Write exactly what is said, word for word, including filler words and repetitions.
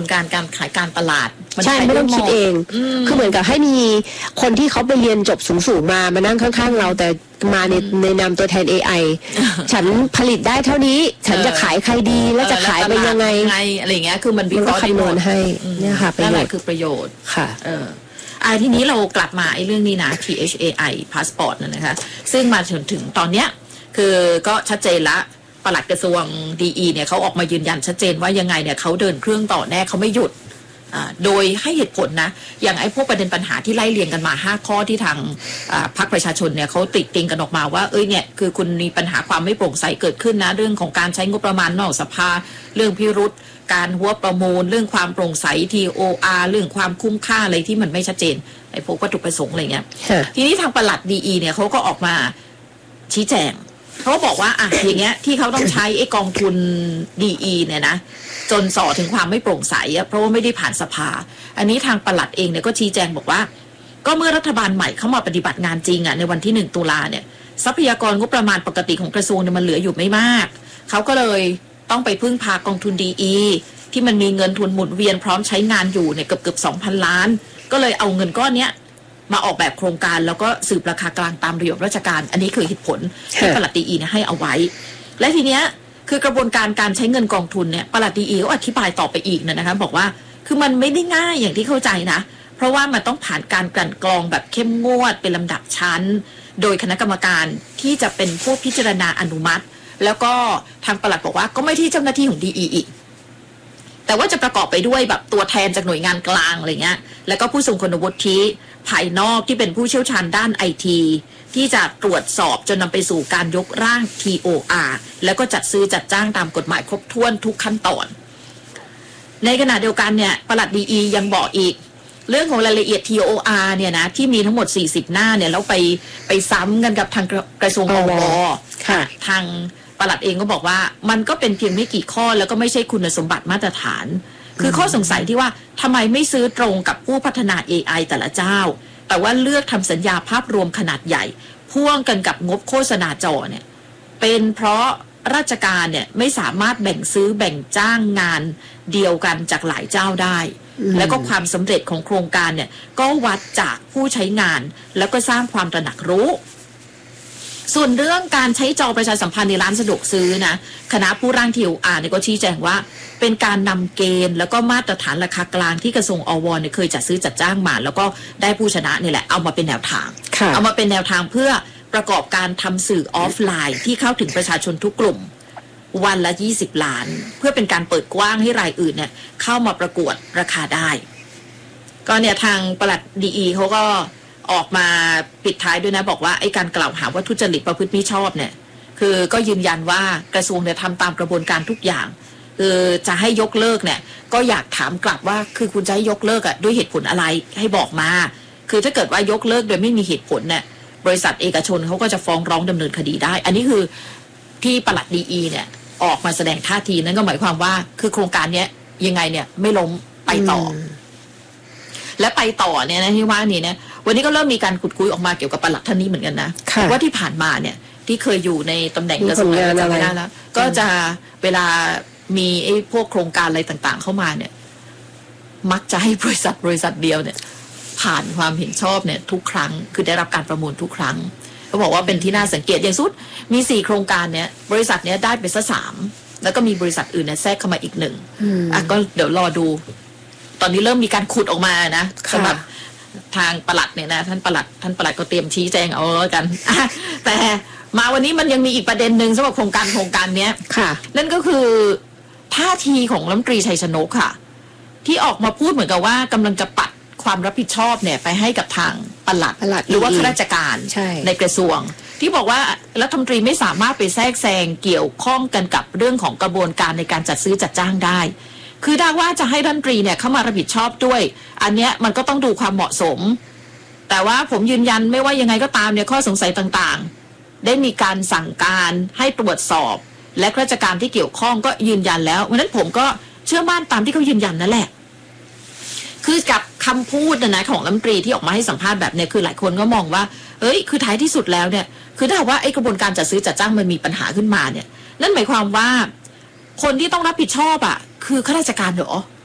การการขายการตลาดใช่ไม่ต้องคิดเองคือเหมือนกับให้มีคนที่เขาไปเรียนจบสูงๆมามานั่งข้างๆเราแต่มาในในนามตัวแทน เอ ไอ ฉันผลิตได้เท่านี้ฉันจะขายใครดีแล้วจะขายไปยังไงอะไรอย่างเงี้ยคือมันวิเคราะห์คำนวณให้เนี่ยค่ะนั่นแหละคือประโยชน์ค่ะเอออ่าทีนี้เรากลับมาไอ้เรื่องนี้นะ ที เอช เอ ไอ Passport นั่นนะคะซึ่งมาถึงถึงตอนเนี้ยคือก็ชัดเจนละปลัดกระทรวง ดี อี เนี่ยเขาออกมายืนยันชัดเจนว่ายังไงเนี่ยเขาเดินเครื่องต่อแน่เขาไม่หยุดโดยให้เหตุผลนะอย่างไอ้พวกประเด็นปัญหาที่ไล่เรียงกันมาห้าข้อที่ทางพรรคประชาชนเนี่ยเขาติดติงกันออกมาว่าเอ้ยเนี่ยคือคุณมีปัญหาความไม่โปร่งใสเกิดขึ้นนะเรื่องของการใช้งบประมาณนอกสภาเรื่องพิรุธการหัวประมูลเรื่องความโปร่งใส ที โอ อาร์ เรื่องความคุ้มค่าอะไรที่มันไม่ชัดเจนไอ้พวกวัตถุประสงค์อะไรเงี้ยทีนี้ทางปลัด ดี อี เนี่ยเขาก็ออกมาชี้แจงเขาบอกว่าอ่ะอย่างเงี้ยที่เขาต้องใช้ไอ้กองทุน ดี อี เนี่ยนะจนส่อถึงความไม่โปร่งใสอ่ะเพราะว่าไม่ได้ผ่านสภาอันนี้ทางปลัดเองเนี่ยก็ชี้แจงบอกว่าก็เมื่อรัฐบาลใหม่เข้ามาปฏิบัติงานจริงอ่ะในวันที่หนึ่งตุลาเนี่ยทรัพยากรงบประมาณปกติของกระทรวงเนี่ยมันเหลืออยู่ไม่มากเขาก็เลยต้องไปพึ่งพากองทุน ดี อี ที่มันมีเงินทุนหมุนเวียนพร้อมใช้งานอยู่เนี่ยเกือบเกือบสองพันล้านก็เลยเอาเงินก้อนเนี้ยมาออกแบบโครงการแล้วก็สืบราคากลางตามระเบียบราชการอันนี้คือเหตุผลที่ปลัด ดี อี เนี่ยให้เอาไว้และทีเนี้ยคือกระบวนการการใช้เงินกองทุนเนี่ยปลัด ดี อี ก็อธิบายต่อไปอีกนะคะบอกว่าคือมันไม่ได้ง่ายอย่างที่เข้าใจนะเพราะว่ามันต้องผ่านการกลั่นกรองแบบเข้มงวดเป็นลำดับชั้นโดยคณะกรรมการที่จะเป็นผู้พิจารณาอนุมัติแล้วก็ทางปลัดบอกว่าก็ไม่ที่เจ้าหน้าที่ของ ดี อี อีกแต่ว่าจะประกอบไปด้วยแบบตัวแทนจากหน่วยงานกลางอะไรเงี้ยแล้วก็ผู้ทรงคุณวุฒิภายนอกที่เป็นผู้เชี่ยวชาญด้านไอทีที่จะตรวจสอบจนนำไปสู่การยกร่าง ที โอ อาร์ แล้วก็จัดซื้อจัดจ้างตามกฎหมายครบถ้วนทุกขั้นตอนในขณะเดียวกันเนี่ยปลัด ดี อี ยังบอกอีกเรื่องของรายละเอียด ที โอ อาร์ เนี่ยนะที่มีทั้งหมดสี่สิบหน้าเนี่ยแล้วไปไปซ้ำกันกับทางกระทรวงอวค่ะทางปลัดเองก็บอกว่ามันก็เป็นเพียงไม่กี่ข้อแล้วก็ไม่ใช่คุณสมบัติมาตรฐานคือข้อสงสัยที่ว่าทำไมไม่ซื้อตรงกับผู้พัฒนา เอ ไอ แต่ละเจ้าแต่ว่าเลือกทำสัญญาภาพรวมขนาดใหญ่พ่วงกันกับงบโฆษณาจอเนี่ยเป็นเพราะราชการเนี่ยไม่สามารถแบ่งซื้อแบ่งจ้างงานเดียวกันจากหลายเจ้าได้แล้วก็ความสำเร็จของโครงการเนี่ยก็วัดจากผู้ใช้งานแล้วก็สร้างความตระหนักรู้ส่วนเรื่องการใช้จอประชาสัมพันธ์ในร้านสะดวกซื้อนะคณะผู้ร่าง ที โอ อาร์ เนี่ยก็ชี้แจงว่าเป็นการนำเกณฑ์แล้วก็มาตรฐานราคากลางที่กระทรวงอวเนี่ยเคยจัดซื้อจัดจ้างมาแล้วก็ได้ผู้ชนะนี่แหละเอามาเป็นแนวทางเอามาเป็นแนวทางเพื่อประกอบการทำสื่อออฟไลน์ที่เข้าถึงประชาชนทุกกลุ่มวันละยี่สิบล้านเพื่อเป็นการเปิดกว้างให้รายอื่นเนี่ยเข้ามาประกวดราคาได้ก็เนี่ยทางปลัด ดี อี เขาก็ออกมาปิดท้ายด้วยนะบอกว่าไอ้การกล่าวหาว่าทุจริตประพฤติมิชอบเนี่ยคือก็ยืนยันว่ากระทรวงเนี่ยทำตามกระบวนการทุกอย่างคือจะให้ยกเลิกเนี่ยก็อยากถามกลับว่าคือคุณจะให้ยกเลิกอ่ะด้วยเหตุผลอะไรให้บอกมาคือถ้าเกิดว่ายกเลิกโดยไม่มีเหตุผลเนี่ยบริษัทเอกชนเขาก็จะฟ้องร้องดำเนินคดีได้อันนี้คือที่ปลัด ดี อี เนี่ยออกมาแสดงท่าทีนั้นก็หมายความว่าคือโครงการเนี้ยยังไงเนี่ยไม่ล้มไปต่อและไปต่อเนี่ยนะที่ว่านี่เนี่ยวันนี้ก็เริ่มมีการขุดคุยออกมาเกี่ยวกับปลัดท่านนี้เหมือนกันนะว่าที่ผ่านมาเนี่ยที่เคยอยู่ในตำแหน่งกระทรวงอะไรจำไม่ได้แล้วก็จะเวลามีไอ้พวกโครงการอะไรต่างๆเข้ามาเนี่ยมักจะให้บริษัทบริษัทเดียวเนี่ยผ่านความเห็นชอบเนี่ยทุกครั้งคือได้รับการประมูลทุกครั้งเขาบอกว่าเป็นที่น่าสังเกตอย่างสุดมีสี่โครงการเนี่ยบริษัทเนี้ยได้ไปซะสามแล้วก็มีบริษัทอื่นเนี่ยแทรกเข้ามาอีกหนึ่งอ่ะก็เดี๋ยวรอดูตอนนี้เริ่มมีการขุดออกมานะสำหรับทางปลัดเนี่ยนะท่านปลัดท่านปลัดก็เตรียมชี้แจงเอาแล้วกันแต่มาวันนี้มันยังมีอีกประเด็นหนึ่งสำหรับโครงการโครงการเนี้ยนั่นก็คือท่าทีของรัฐมนตรีชัยชนกค่ะที่ออกมาพูดเหมือนกับว่ากำลังจะปัดความรับผิดชอบเนี่ยไปให้กับทางปลัดหรือว่าข้าราชการ ใ, ในกระทรวงที่บอกว่ารัฐมนตรีไม่สามารถไปแทรกแซงเกี่ยวข้องกันกับเรื่องของกระบวนการในการจัดซื้อจัดจ้างได้คือถ้าว่าจะให้รัฐมนตรีเนี่ยเข้ามารับผิดชอบด้วยอันเนี้ยมันก็ต้องดูความเหมาะสมแต่ว่าผมยืนยันไม่ว่ายังไงก็ตามเนี่ยข้อสงสัยต่างๆได้มีการสั่งการให้ตรวจสอบและข้าราชการที่เกี่ยวข้องก็ยืนยันแล้วเพราะนั้นผมก็เชื่อมั่นตามที่เขายืนยันนั่นแหละคือกับคำพูดนะของรัฐมนตรีที่ออกมาให้สัมภาษณ์แบบเนี้ยคือหลายคนก็มองว่าเอ้ยคือท้ายที่สุดแล้วเนี่ยคือถ้าว่าไอ้กระบวนการจัดซื้อจัดจ้างมันมีปัญหาขึ้นมาเนี่ยนั่นหมายความว่าคนที่ต้องรับผิดชอบอ่ะคือข้าราชการเหรอ